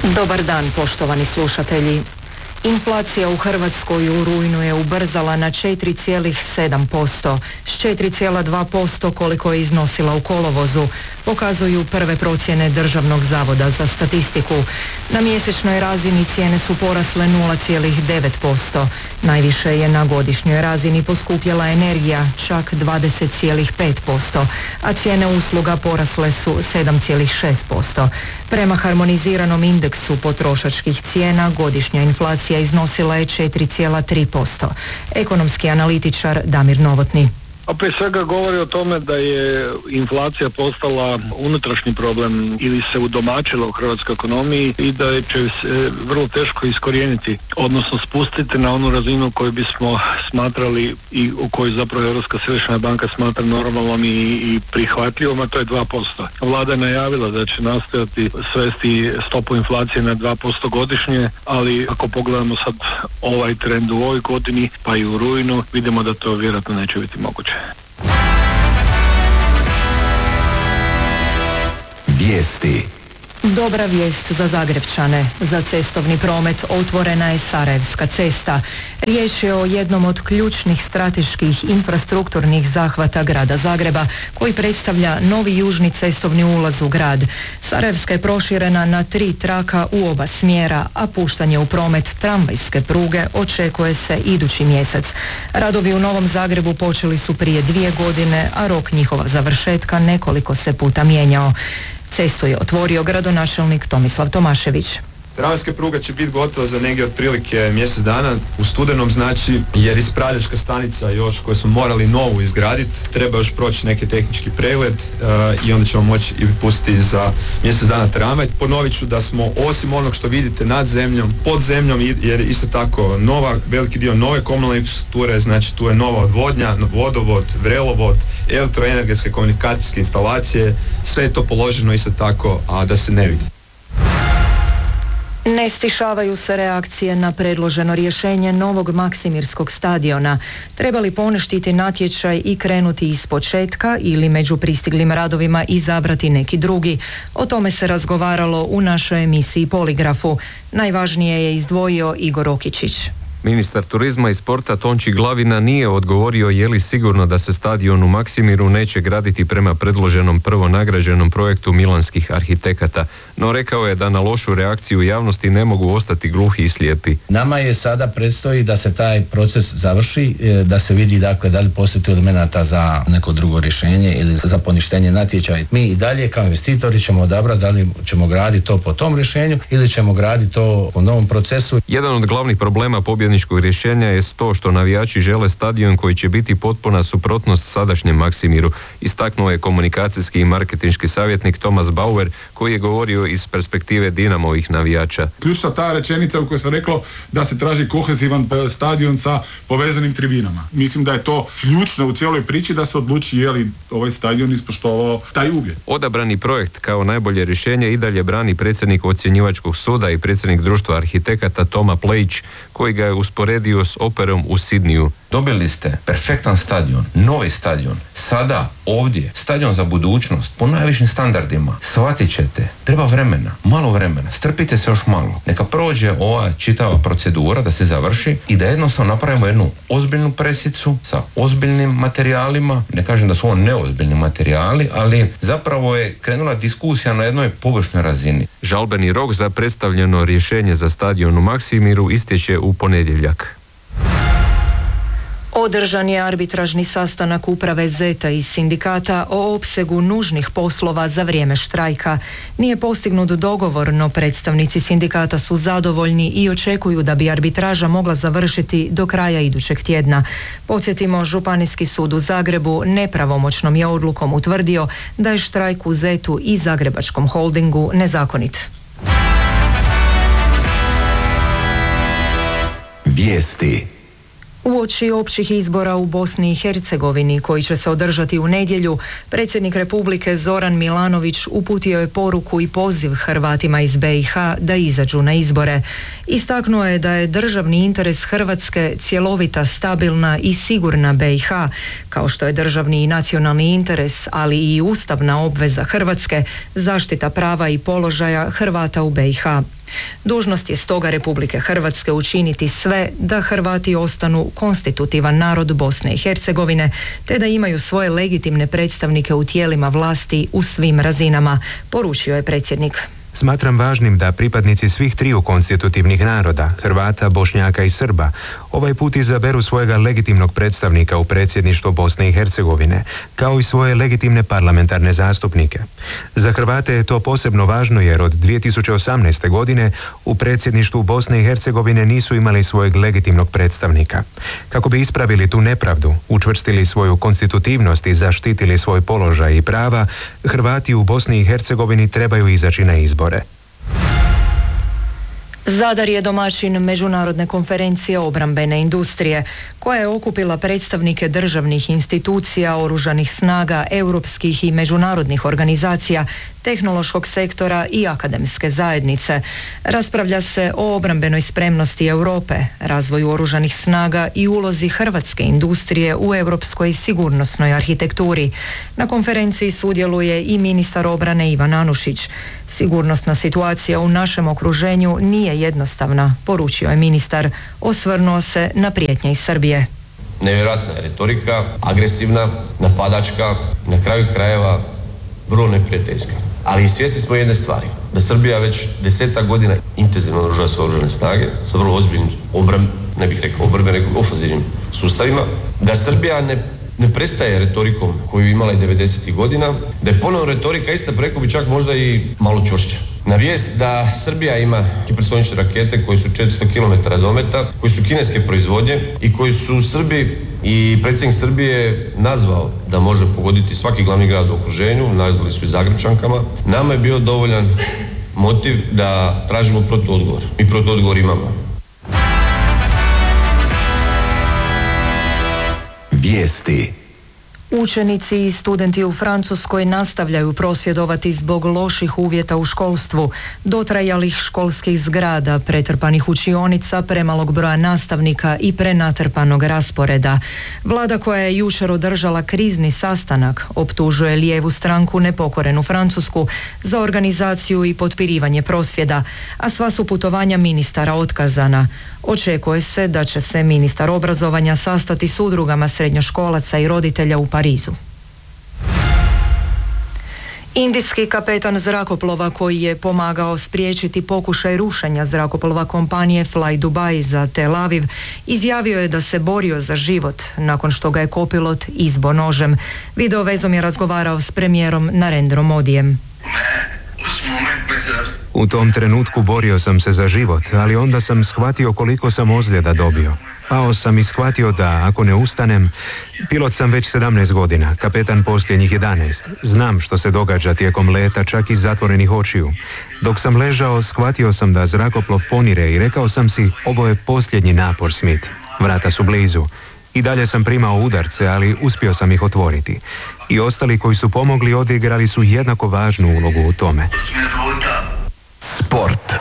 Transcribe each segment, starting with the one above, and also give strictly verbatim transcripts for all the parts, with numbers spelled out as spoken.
Dobar dan, poštovani slušatelji. Inflacija u Hrvatskoj u rujnu je ubrzala na četiri zarez sedam posto, s četiri zarez dva posto koliko je iznosila u kolovozu, pokazuju prve procjene Državnog zavoda za statistiku. Na mjesečnoj razini cijene su porasle nula zarez devet posto. Najviše je na godišnjoj razini poskupjela energija, čak dvadeset zarez pet posto, a cijene usluga porasle su sedam zarez šest posto. Prema harmoniziranom indeksu potrošačkih cijena godišnja inflacija iznosila je četiri zarez tri posto. Ekonomski analitičar Damir Novotni. A prije svega govori o tome da je inflacija postala unutrašnji problem ili se udomačila u hrvatskoj ekonomiji i da će se vrlo teško iskorijeniti, odnosno spustiti na onu razinu koju bismo smatrali i u kojoj zapravo Europska središnja banka smatra normalnom i, i prihvatljivom, a to je dva posto. Vlada je najavila da će nastojati svesti stopu inflacije na dva posto godišnje, ali ako pogledamo sad ovaj trend u ovoj godini, pa i u rujnu, vidimo da to vjerojatno neće biti moguće. Vijesti. Dobra vijest za Zagrepčane. Za cestovni promet otvorena je Sarajevska cesta. Riječ je o jednom od ključnih strateških infrastrukturnih zahvata grada Zagreba, koji predstavlja novi južni cestovni ulaz u grad. Sarajevska je proširena na tri traka u oba smjera, a puštanje u promet tramvajske pruge očekuje se idući mjesec. Radovi u Novom Zagrebu počeli su prije dvije godine, a rok njihova završetka nekoliko se puta mijenjao. Cestu je otvorio gradonačelnik Tomislav Tomašević. Tramvajska pruga će biti gotova za negdje otprilike mjesec dana u studenom, znači, jer ispravljačka stanica još koju smo morali novu izgraditi, treba još proći neki tehnički pregled uh, i onda ćemo moći i pustiti za mjesec dana tramvaj. Ponovit ću da smo osim onog što vidite nad zemljom, pod zemljom, jer isto tako nova, veliki dio nove komunalne infrastrukture, znači tu je nova odvodnja, vodovod, vrelovod, elektroenergetske komunikacijske instalacije, sve je to položeno isto tako, a da se ne vidi. Ne stišavaju se reakcije na predloženo rješenje novog Maksimirskog stadiona. Treba li poništiti natječaj i krenuti iz početka ili među pristiglim radovima izabrati neki drugi? O tome se razgovaralo u našoj emisiji Poligrafu. Najvažnije je izdvojio Igor Okičić. Ministar turizma i sporta Tonči Glavina nije odgovorio je li sigurno da se stadion u Maksimiru neće graditi prema predloženom prvonagrađenom projektu milanskih arhitekata, no rekao je da na lošu reakciju javnosti ne mogu ostati gluhi i slijepi. Nama je sada predstoji da se taj proces završi, da se vidi dakle da li postoji elemenata za neko drugo rješenje ili za poništenje natječaja. Mi i dalje kao investitori ćemo odabrati da li ćemo graditi to po tom rješenju ili ćemo graditi to po novom procesu. Jedan od glavnih problema pobjedničkog rješenja je to što navijači žele stadion koji će biti potpuna suprotnost sadašnjem Maksimiru, istaknuo je komunikacijski i marketinški savjetnik Tomas Bauer, koji je govorio iz perspektive Dinamovih navijača. Ključna ta rečenica u kojoj sam rekao da se traži kohezivan stadion sa povezanim tribinama. Mislim da je to ključno u cijeloj priči da se odluči je li ovaj stadion ispoštovao taj uvjet. Odabrani projekt kao najbolje rješenje i dalje brani predsjednik ocjenjivačkog suda i predsjednik društva arhitekata Toma Plejić, koji ga je usporedio s operom u Sidniju. Dobili ste perfektan stadion, novi stadion, sada ovdje, stadion za budućnost, po najvišim standardima. Shvatit ćete, treba vremena, malo vremena, strpite se još malo. Neka prođe ova čitava procedura da se završi i da jednostavno napravimo jednu ozbiljnu presicu sa ozbiljnim materijalima. Ne kažem da su ovo neozbiljni materijali, ali zapravo je krenula diskusija na jednoj površnoj razini. Žalbeni rok za predstavljeno rješenje za stadion u Maksimiru istječe u ponedjeljak. Održan je arbitražni sastanak uprave Zeta i sindikata o opsegu nužnih poslova za vrijeme štrajka. Nije postignut dogovor, no predstavnici sindikata su zadovoljni i očekuju da bi arbitraža mogla završiti do kraja idućeg tjedna. Podsjetimo, Županijski sud u Zagrebu nepravomoćnom je odlukom utvrdio da je štrajk u Zetu i Zagrebačkom holdingu nezakonit. Vijesti. Uoči općih izbora u Bosni i Hercegovini koji će se održati u nedjelju, predsjednik Republike Zoran Milanović uputio je poruku i poziv Hrvatima iz be i ha da izađu na izbore. Istaknuo je da je državni interes Hrvatske cjelovita, stabilna i sigurna be i ha, kao što je državni i nacionalni interes, ali i ustavna obveza Hrvatske, zaštita prava i položaja Hrvata u be i ha. Dužnost je stoga Republike Hrvatske učiniti sve da Hrvati ostanu konstitutivan narod Bosne i Hercegovine, te da imaju svoje legitimne predstavnike u tijelima vlasti u svim razinama, poručio je predsjednik. Smatram važnim da pripadnici svih triju konstitutivnih naroda, Hrvata, Bošnjaka i Srba, ovaj put izaberu svojega legitimnog predstavnika u predsjedništvo Bosne i Hercegovine, kao i svoje legitimne parlamentarne zastupnike. Za Hrvate je to posebno važno jer od dvije tisuće osamnaeste. godine u predsjedništvu Bosne i Hercegovine nisu imali svojeg legitimnog predstavnika. Kako bi ispravili tu nepravdu, učvrstili svoju konstitutivnost i zaštitili svoj položaj i prava, Hrvati u Bosni i Hercegovini trebaju izaći na izbor. Zadar je domaćin međunarodne konferencije obrambene industrije, koja je okupila predstavnike državnih institucija, oružanih snaga, europskih i međunarodnih organizacija, tehnološkog sektora i akademske zajednice. Raspravlja se o obrambenoj spremnosti Europe, razvoju oružanih snaga i ulozi hrvatske industrije u europskoj sigurnosnoj arhitekturi. Na konferenciji sudjeluje i ministar obrane Ivan Anušić. Sigurnosna situacija u našem okruženju nije jednostavna, poručio je ministar. Osvrnuo se na prijetnje iz Srbije. Nevjerojatna je retorika, agresivna, napadačka, na kraju krajeva vrlo neprijateljska. Ali svjesni smo jedne stvari, da Srbija već desetak godina intenzivno oružava svoje oružane snage sa vrlo ozbiljnim obram, ne bih rekao obrbe, nego ofenzivnim sustavima, da Srbija ne, ne prestaje retorikom koju je imala i devedesetih godina, da je ponovno retorika ista, preko bi čak možda i malo čvršća. Na vijest da Srbija ima hipersonične rakete koje su četiristo kilometara dometa, koji su kineske proizvodnje i koji su Srbi i predsjednik Srbije nazvao da može pogoditi svaki glavni grad u okruženju, nazvali su i Zagrepčankama. Nama je bio dovoljan motiv da tražimo protuodgovor. Mi protuodgovor imamo. Vijesti. Učenici i studenti u Francuskoj nastavljaju prosvjedovati zbog loših uvjeta u školstvu, dotrajalih školskih zgrada, pretrpanih učionica, premalog broja nastavnika i prenatrpanog rasporeda. Vlada koja je jučer održala krizni sastanak optužuje lijevu stranku Nepokorenu Francusku za organizaciju i potpirivanje prosvjeda, a sva su putovanja ministara otkazana. Očekuje se da će se ministar obrazovanja sastati s udrugama srednjoškolaca i roditelja u Parizu. Indijski kapetan zrakoplova koji je pomagao spriječiti pokušaj rušenja zrakoplova kompanije Fly Dubai za Tel Aviv izjavio je da se borio za život nakon što ga je kopilot izbo nožem. Video vezom je razgovarao s premijerom Narendrom Modijem. U tom trenutku borio sam se za život, ali onda sam shvatio koliko sam ozljeda dobio. Pao sam i shvatio da ako ne ustanem, pilot sam već sedamnaest godina, kapetan posljednjih jedanaest. Znam što se događa tijekom leta, čak iz zatvorenih očiju. Dok sam ležao, shvatio sam da zrakoplov ponire i rekao sam si, ovo je posljednji napor, Smith. Vrata su blizu. I dalje sam primao udarce, ali uspio sam ih otvoriti. I ostali koji su pomogli odigrali su jednako važnu ulogu u tome. Sport.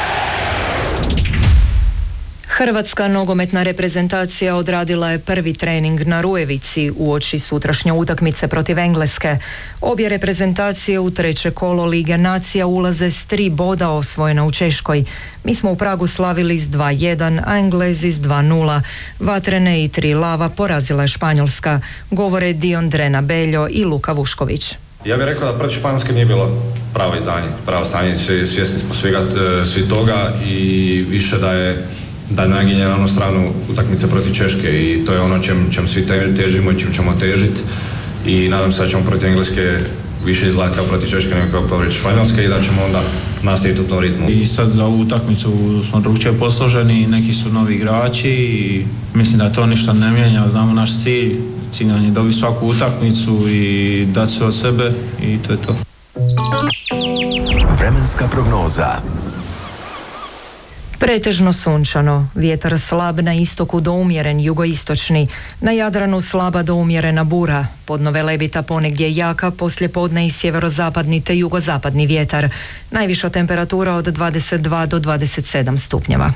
Hrvatska nogometna reprezentacija odradila je prvi trening na Rujevici uoči sutrašnje utakmice protiv Engleske. Obje reprezentacije u treće kolo Lige nacija ulaze s tri boda osvojena u Češkoj. Mi smo u Pragu slavili s dva jedan, a Englezi s dva nula. Vatrene i tri lava porazila je Španjolska, govore Dion Drena Beljo i Luka Vušković. Ja bih rekao da protiv Španjolske nije bilo pravo izdanje, pravo stanje, svjesni smo svega, svi toga i više da je da je naginje na onu stranu utakmice protiv Češke i to je ono čem, čem svi težimo i čem ćemo težiti i nadam se da ćemo protiv Engleske više izgledati kao protiv Češke nego kao protiv Španjolske i da ćemo onda nastaviti u tom ritmu. I sad za ovu utakmicu smo drugčije posloženi, neki su novi igrači i mislim da to ništa ne mijenja, znamo naš cilj, cilj nam je dobiti svaku utakmicu i dati sve od sebe i to je to. Vremenska prognoza. Pretežno sunčano, vjetar slab na istoku do umjeren jugoistočni, na Jadranu slaba do umjerena bura, podnove lebita ponegdje jaka, poslijepodne i sjeverozapadni te jugozapadni vjetar, najviša temperatura od dvadeset dva do dvadeset sedam stupnjeva.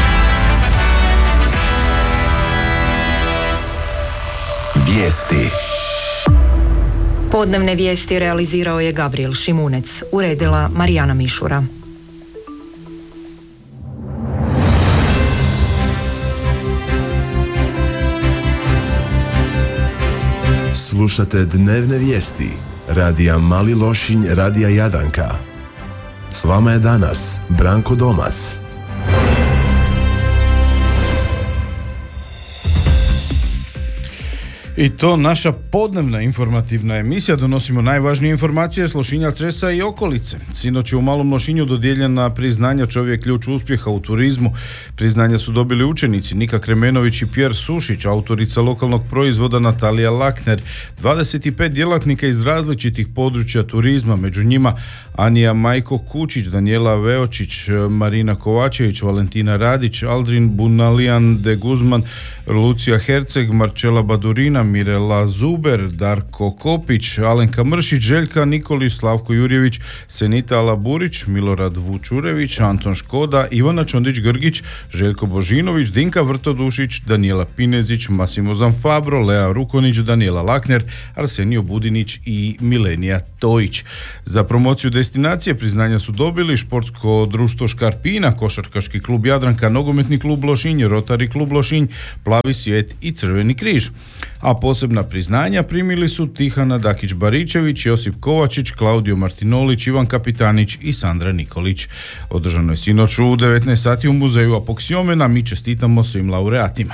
Vijesti. Podnevne vijesti realizirao je Gabriel Šimunec, uredila Marijana Mišura. Slušate dnevne vijesti radija Mali Lošinj, radija Jadanka. S vama je danas Branko Domac. I to naša podnevna informativna emisija. Donosimo najvažnije informacije s Lošinja, Cresa i okolice. Sinoć je u Malom Lošinju dodijeljena priznanja Čovjek ključ uspjeha u turizmu. Priznanja su dobili učenici Nika Kremenović i Pjer Sušić, autorica lokalnog proizvoda Natalija Lakner, dvadeset pet djelatnika iz različitih područja turizma, među njima Anija Majko Kučić, Danijela Veočić, Marina Kovačević, Valentina Radić, Aldrin Bunalijan de Guzman, Lucija Herceg, Marčela Badurina, Mirela Zuber, Darko Kopić, Alenka Mršić, Željka Nikolić, Slavko Jurjević, Senita Alaburić, Milorad Vučurević, Anton Škoda, Ivana Čondić-Grgić, Željko Božinović, Dinka Vrtodušić, Danijela Pinezić, Masimo Zanfabro, Lea Rukonić, Danijela Lakner, Arsenio Budinić i Milenija Tojić. Za promociju destinacije priznanja su dobili Športsko društvo Škarpina, Košarkaški klub Jadranka, Nogometni klub Lošinj, Rotari klub Lošinj, Plavi svijet i Crveni križ. A posebna priznanja primili su Tihana Dakić-Baričević, Josip Kovačić, Klaudio Martinolić, Ivan Kapitanić i Sandra Nikolić. Održano je sinoć u devetnaest sati u muzeju Apoksiomena. Mi čestitamo svim laureatima.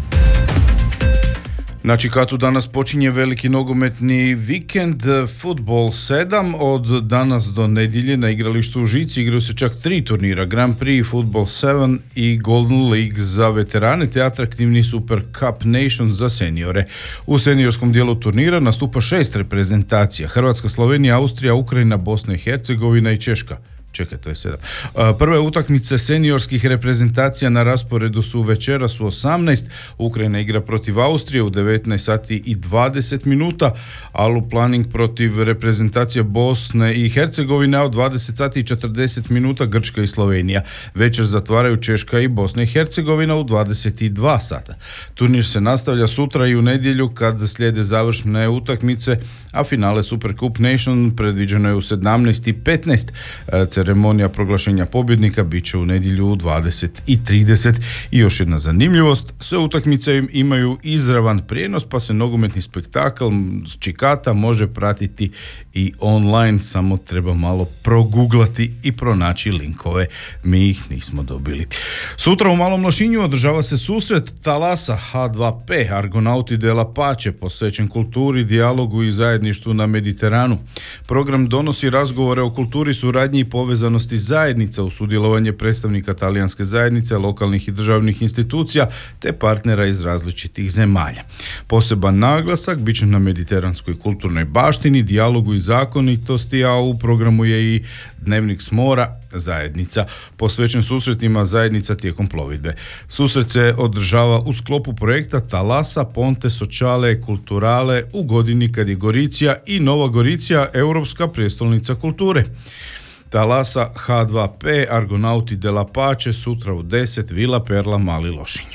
Na Čikatu danas počinje veliki nogometni vikend, Futbol sedam, od danas do nedjelje na igralištu u Žici igraju se čak tri turnira, Grand Prix, Futbol sedam i Golden League za veterane te atraktivni Super Cup Nations za seniore. U seniorskom dijelu turnira nastupa šest reprezentacija, Hrvatska, Slovenija, Austrija, Ukrajina, Bosna i Hercegovina i Češka. Čekaj, to je sedam. Prve utakmice seniorskih reprezentacija na rasporedu su večeras u osamnaest. Ukrajina igra protiv Austrije u devetnaest sati i dvadeset minuta. Alu Planning protiv reprezentacije Bosne i Hercegovine, a u dvadeset sati i četrdeset minuta Grčka i Slovenija. Večer zatvaraju Češka i Bosna i Hercegovina u dvadeset dva sata. Turnir se nastavlja sutra i u nedjelju kad slijede završne utakmice, a finale Super Cup Nation predviđeno je u sedamnaest i petnaest. Ceremonija proglašenja pobjednika bit će u nedjelju u dvadeset i trideset. I još jedna zanimljivost, sve utakmice imaju izravan prijenos, pa se nogometni spektakl s Čikata može pratiti i online, samo treba malo proguglati i pronaći linkove. Mi ih nismo dobili. Sutra u Malom Lošinju održava se susret Talasa H dva P, Argonauti de la Pace, posvećen kulturi, dijalogu i zajedništvu na Mediteranu. Program donosi razgovore o kulturi, suradnji i povezanosti zajednica u sudjelovanje predstavnika talijanske zajednice, lokalnih i državnih institucija te partnera iz različitih zemalja. Poseban naglasak bit će na mediteranskoj kulturnoj baštini, dijalogu i zakonitosti, a u programu je i Dnevnik s mora zajednica, posvećen susretima zajednica tijekom plovidbe. Susret se održava u sklopu projekta Talasa Ponte Sociale Culturale u godini kad je Goricija i Nova Goricija europska prijestolnica kulture. Talasa H dva P, Argonauti de la Pace, sutra u deset, Vila Perla, Mali Lošinj.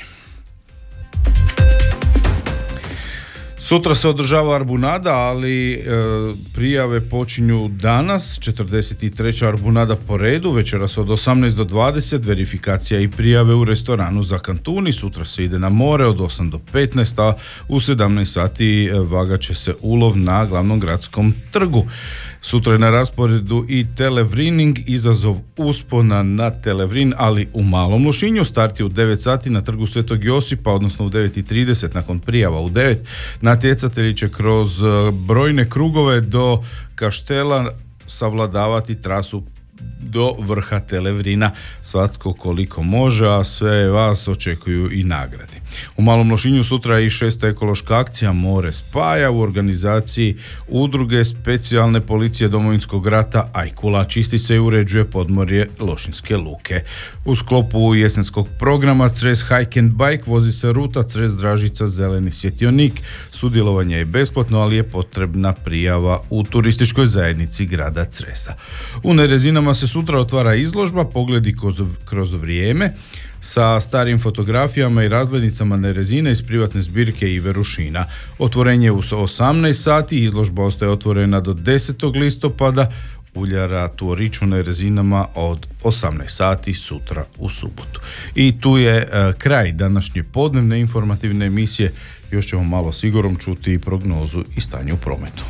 Sutra se održava Arbunada, ali e, prijave počinju danas, četrdeset treća Arbunada po redu, večeras od osamnaest do dvadeset, verifikacija i prijave u restoranu za Kantuni, sutra se ide na more od osam do petnaest, a u sedamnaest sati vagat će se ulov na glavnom gradskom trgu. Sutra je na rasporedu i televrining, izazov uspona na televrin, ali u Malom Lošinju. Start je u devet sati na trgu Svetog Josipa, odnosno u devet i trideset nakon prijava u devet. Natjecatelji će kroz brojne krugove do Kaštela savladavati trasu do vrha televrina, svatko koliko može, a sve vas očekuju i nagrade. U Malom Lošinju sutra je i šesta ekološka akcija More spaja u organizaciji udruge specijalne policije Domovinskog rata Ajkula. Čisti se i uređuje podmorje Lošinjske luke. U sklopu jesenskog programa Cres Hike and Bike vozi se ruta Cres Dražica Zeleni svjetionik. Sudjelovanje je besplatno, ali je potrebna prijava u turističkoj zajednici grada Cresa. U Nerezinama se sutra otvara izložba Pogledi kroz, kroz vrijeme sa starim fotografijama i razglednicama Nerezine iz privatne zbirke Ive Rušina. Otvorenje je u osamnaest sati, izložba ostaje otvorena do desetog listopada. uljara Tuoriću na rezinama od osamnaest sati sutra u subotu. I tu je e, kraj današnje podnevne informativne emisije. Još ćemo malo s Igorom čuti prognozu i stanje u prometu.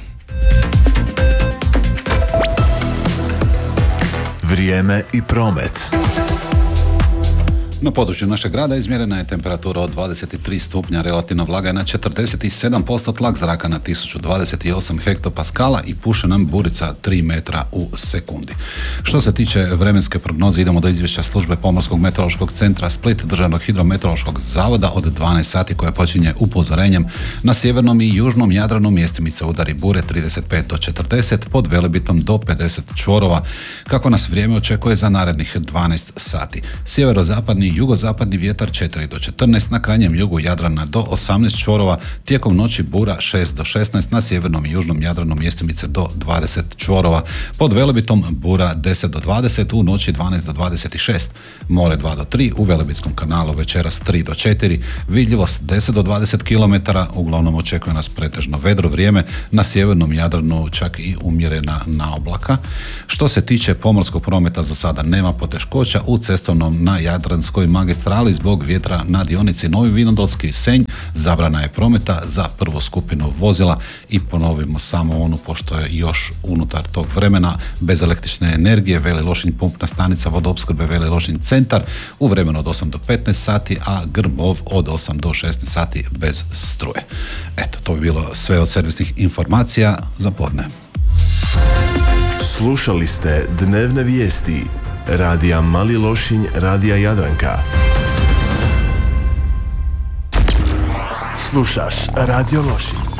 Vrijeme i promet. Na području našeg grada izmjerena je temperatura od dvadeset tri stupnja, relativna vlaga je na četrdeset sedam posto, tlak zraka na tisuću dvadeset osam hektopaskala i puše nam burica tri metra u sekundi. Što se tiče vremenske prognoze, idemo do izvješća službe Pomorskog meteorološkog centra Split, Državnog hidrometeorološkog zavoda od dvanaest sati koja počinje upozorenjem na sjevernom i južnom Jadranu mjestimice udari bure trideset pet do četrdeset, pod Velebitom do pedeset čvorova. Kako nas vrijeme očekuje za narednih dvanaest sati? Sjeverozapadni jugozapadni vjetar četiri do četrnaest, na krajnjem jugu Jadrana do osamnaest čvorova, tijekom noći bura šest do šesnaest, na sjevernom i južnom Jadranu mjestimice do dvadeset čvorova, pod Velebitom bura deset do dvadeset, u noći dvanaest do dvadeset šest, more dva do tri, u Velebitskom kanalu večeras tri do četiri, vidljivost deset do dvadeset kilometara, uglavnom očekuje nas pretežno vedro vrijeme, na sjevernom Jadranu čak i umjerena naoblaka. Što se tiče pomorskog prometa, za sada nema poteškoća u cestovnom na Jadranskoj magistrali zbog vjetra na dionici Novi Vinodolski Senj, zabrana je prometa za prvu skupinu vozila i ponovimo samo onu, pošto je još unutar tog vremena bez električne energije, Veli Lošinj pumpna stanica vodoopskrbe Veli Lošinj centar u vremenu od osam do petnaest sati, a Grmov od osam do šesnaest sati bez struje. Eto, to bi bilo sve od servisnih informacija za podne. Slušali ste dnevne vijesti Radija Mali Lošinj, Radija Jadranka. Slušaš Radio Lošinj.